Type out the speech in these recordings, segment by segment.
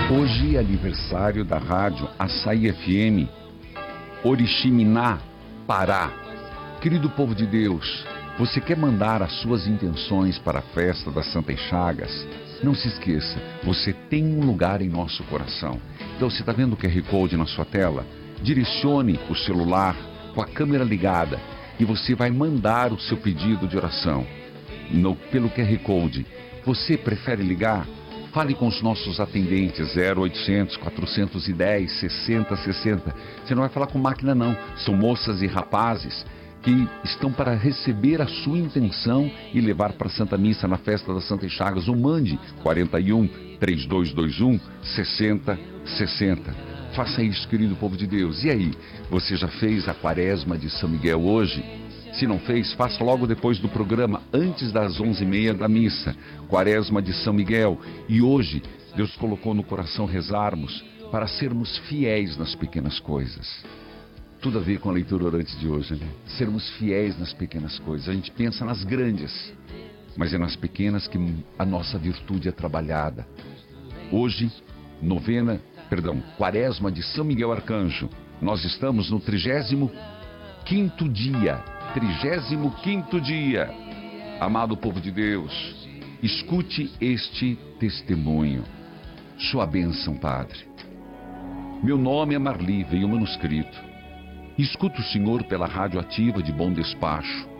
Hoje é aniversário da rádio Açaí FM, Oriximiná, Pará. Querido povo de Deus, você quer mandar as suas intenções para a festa das Santas Chagas? Não se esqueça, você tem um lugar em nosso coração. Então, você está vendo o QR Code na sua tela? Direcione o celular com a câmera ligada e você vai mandar o seu pedido de oração pelo QR Code. Você prefere ligar? Fale com os nossos atendentes, 0800 410 6060. Você não vai falar com máquina não, são moças e rapazes que estão para receber a sua intenção e levar para a Santa Missa na festa das Santas Chagas. Ou mande 41 3221 6060. Faça isso, querido povo de Deus. E aí, você já fez a quaresma de São Miguel hoje? Se não fez, faça logo depois do programa, antes das 11h30 da missa. Quaresma de São Miguel. E hoje, Deus colocou no coração rezarmos para sermos fiéis nas pequenas coisas. Tudo a ver com a leitura orante de hoje, né? Sermos fiéis nas pequenas coisas. A gente pensa nas grandes, mas é nas pequenas que a nossa virtude é trabalhada. Hoje, Quaresma de São Miguel Arcanjo. Nós estamos no 35º dia. 35º dia. Amado povo de Deus, escute este testemunho. Sua bênção, Padre. Meu nome é Marli, veio o manuscrito. Escuto o Senhor pela rádio ativa de Bom Despacho.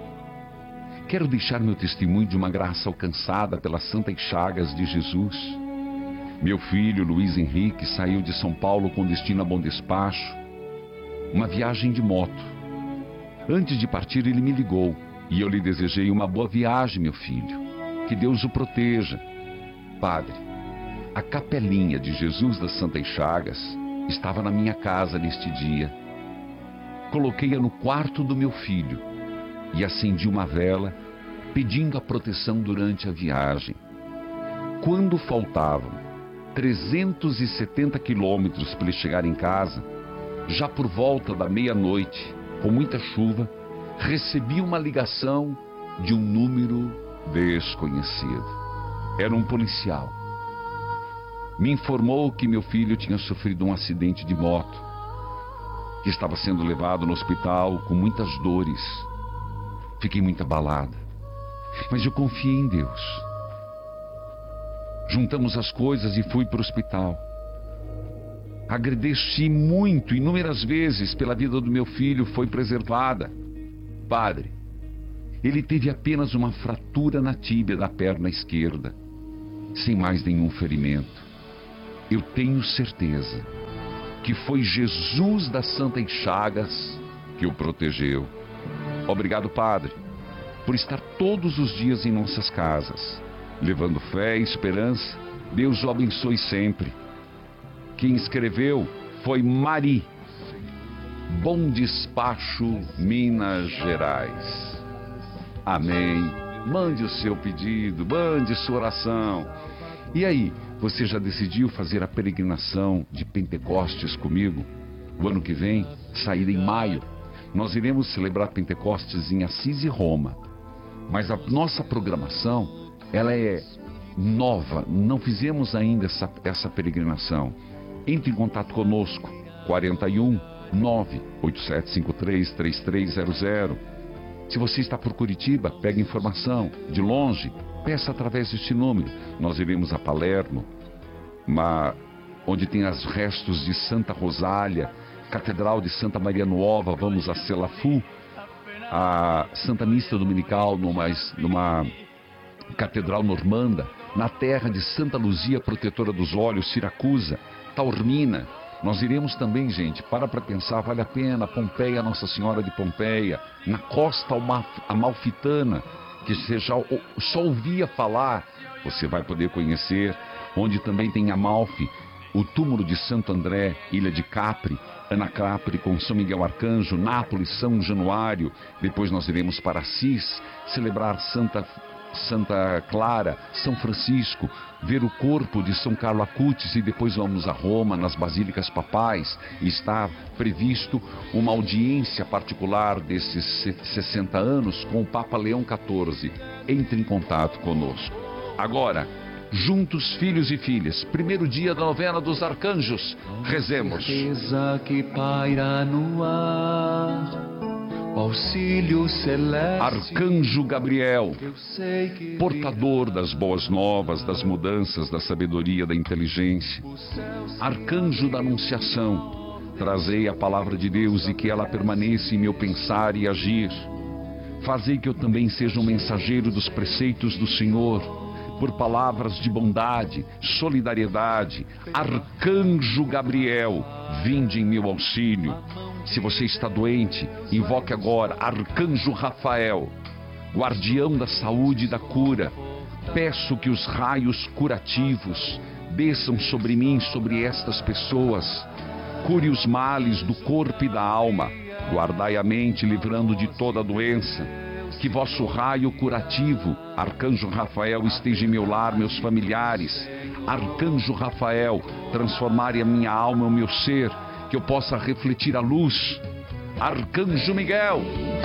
Quero deixar meu testemunho de uma graça alcançada pelas Santas Chagas de Jesus. Meu filho, Luiz Henrique, saiu de São Paulo com destino a Bom Despacho. Uma viagem de moto. Antes de partir, ele me ligou e eu lhe desejei uma boa viagem, meu filho. Que Deus o proteja. Padre, a capelinha de Jesus das Santas Chagas estava na minha casa neste dia. Coloquei-a no quarto do meu filho e acendi uma vela pedindo a proteção durante a viagem. Quando faltavam 370 quilômetros para ele chegar em casa, já por volta da meia-noite, com muita chuva, recebi uma ligação de um número desconhecido. Era um policial. Me informou que meu filho tinha sofrido um acidente de moto, que estava sendo levado no hospital com muitas dores. Fiquei muito abalada, mas eu confiei em Deus. Juntamos as coisas e fui para o hospital. Agradeci muito, inúmeras vezes, pela vida do meu filho, foi preservada. Padre, ele teve apenas uma fratura na tíbia da perna esquerda, sem mais nenhum ferimento. Eu tenho certeza que foi Jesus das Santas Chagas que o protegeu. Obrigado, Padre, por estar todos os dias em nossas casas, levando fé e esperança. Deus o abençoe sempre. Quem escreveu foi Mari, Bom Despacho, Minas Gerais. Amém. Mande o seu pedido, mande sua oração. E aí, você já decidiu fazer a peregrinação de Pentecostes comigo? O ano que vem, sair em maio, nós iremos celebrar Pentecostes em Assis e Roma. Mas a nossa programação, ela é nova, não fizemos ainda essa peregrinação. Entre em contato conosco, 41 98753 3300. Se você está por Curitiba, pegue informação. De longe, peça através deste número. Nós iremos a Palermo, onde tem os restos de Santa Rosália, Catedral de Santa Maria Nova. Vamos a Selafu, a Santa Missa Dominical numa Catedral Normanda, na terra de Santa Luzia, protetora dos olhos, Siracusa, Taormina. Nós iremos também, gente, para pensar, vale a pena, Pompeia, Nossa Senhora de Pompeia, na costa amalfitana, que você já só ouvia falar, você vai poder conhecer, onde também tem Amalfi, o túmulo de Santo André, Ilha de Capri, Ana Capri com São Miguel Arcanjo, Nápoles, São Januário. Depois nós iremos para Assis, celebrar Santa Clara, São Francisco, ver o corpo de São Carlo Acutis e depois vamos a Roma, nas basílicas papais. Está previsto uma audiência particular desses 60 anos com o Papa Leão XIV. Entre em contato conosco. Agora, juntos, filhos e filhas. Primeiro dia da novena dos arcanjos. Rezemos. Que paira no ar, auxílio celeste. Arcanjo Gabriel, portador das boas novas, das mudanças, da sabedoria, da inteligência. Arcanjo da Anunciação, trazei a palavra de Deus e que ela permaneça em meu pensar e agir. Fazei que eu também seja um mensageiro dos preceitos do Senhor, por palavras de bondade, solidariedade. Arcanjo Gabriel, vinde em meu auxílio. Se você está doente, invoque agora Arcanjo Rafael, guardião da saúde e da cura. Peço que os raios curativos desçam sobre mim, sobre estas pessoas. Cure os males do corpo e da alma. Guardai a mente, livrando de toda doença. Que vosso raio curativo, Arcanjo Rafael, esteja em meu lar, meus familiares. Arcanjo Rafael, transformai a minha alma, o meu ser, que eu possa refletir a luz. Arcanjo Miguel,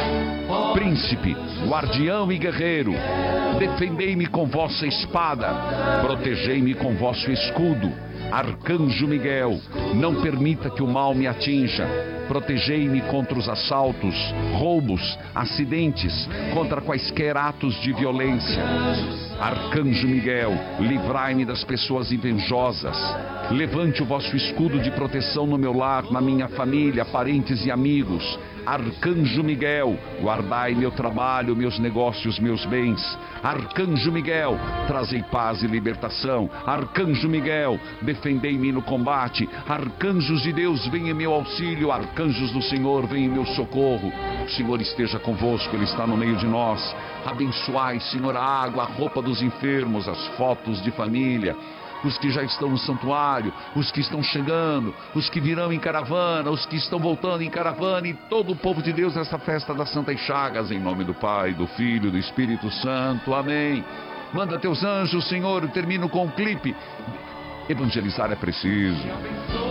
príncipe, guardião e guerreiro, defendei-me com vossa espada, protegei-me com vosso escudo. Arcanjo Miguel, não permita que o mal me atinja. Protegei-me contra os assaltos, roubos, acidentes, contra quaisquer atos de violência. Arcanjo Miguel, livrai-me das pessoas invejosas. Levante o vosso escudo de proteção no meu lar, na minha família, parentes e amigos. Arcanjo Miguel, guardai meu trabalho, meus negócios, meus bens. Arcanjo Miguel, trazei paz e libertação. Arcanjo Miguel, defendei-me no combate. Arcanjos de Deus, venham em meu auxílio. Arcanjos do Senhor, venham em meu socorro. O Senhor esteja convosco, Ele está no meio de nós. Abençoai, Senhor, a água, a roupa dos enfermos, as fotos de família, os que já estão no santuário, os que estão chegando, os que virão em caravana, os que estão voltando em caravana, e todo o povo de Deus nessa festa das Santas Chagas, em nome do Pai, do Filho e do Espírito Santo. Amém. Manda teus anjos, Senhor. Eu termino com um clipe. Evangelizar é preciso.